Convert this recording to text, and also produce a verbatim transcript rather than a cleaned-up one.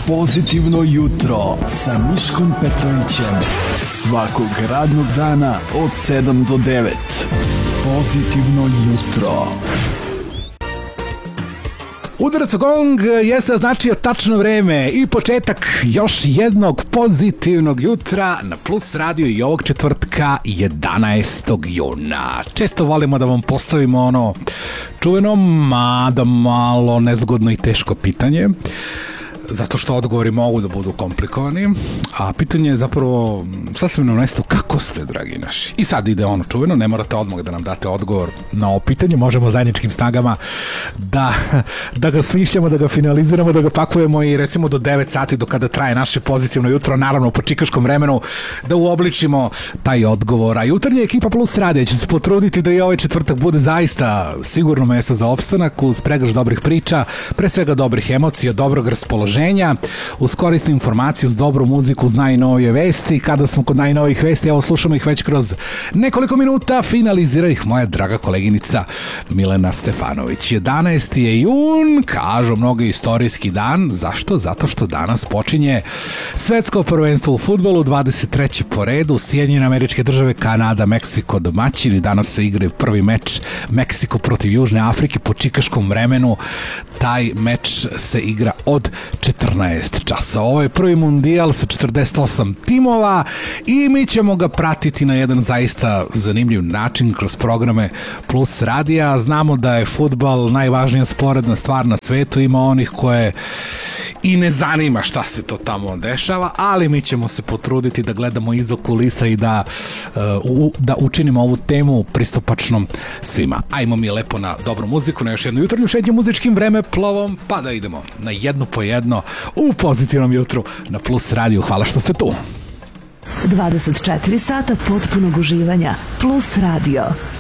Pozitivno jutro sa Miškom Petrovićem. Svakog radnog dana od sedam do devet. Pozitivno jutro. Udarac o gong jeste označio tačno vreme i početak još jednog pozitivnog jutra na Plus Radio i ovog četvrtka jedanaestog juna. Često volimo da vam postavimo ono čuveno, mada malo nezgodno i teško pitanje, zato što odgovori mogu da budu komplikovani, a pitanje je zapravo sasvim na mestu kako ste, dragi naši. I sad ide ono čuveno, ne morate odmah da nam date odgovor na ovo pitanje, možemo zajedničkim snagama da, da ga smišljamo, da ga finaliziramo, da ga pakujemo i recimo do devet sati do kada traje naše pozitivno jutro, naravno po čikaškom vremenu, da uobličimo taj odgovor. A jutarnja ekipa Plus Radija će se potruditi da i ovaj četvrtak bude zaista sigurno mesto za opstanak uz pregršt dobrih priča, pre svega dobrih emocija, dobrog raspoloženja, uz korisne informacije, uz dobru muziku, uz najnovije vesti. Kada smo kod najnovijih vesti, evo slušamo ih već kroz nekoliko minuta, finalizira ih moja draga koleginica Milena Stefanović. jedanaesti je jun, kažu mnogo istorijski dan. Zašto? Zato što danas počinje svetsko prvenstvo u fudbalu, dvadeset treće po redu, Sjedinjene Američke Države, Kanada, Meksiko domaćini. Danas se igra prvi meč Meksiko protiv Južne Afrike po čikaškom vremenu. Taj meč se igra od četrnaest časa. Ovo je prvi mundijal sa četrdeset osam timova i mi ćemo ga pratiti na jedan zaista zanimljiv način kroz programe Plus Radija. Znamo da je fudbal najvažnija sporedna stvar na svetu, ima onih koje i ne zanima šta se to tamo dešava, ali mi ćemo se potruditi da gledamo iza kulisa i da, uh, da učinimo ovu temu pristupačnom svima. Ajmo mi lepo na dobru muziku, na još jednu jutarnju šetnju muzičkim vremeplovom, pa da idemo na jednu po jedno u pozitivnom jutru na Plus Radiju. Hvala što ste tu. dvadeset četiri sata potpunog uživanja. Plus Radio.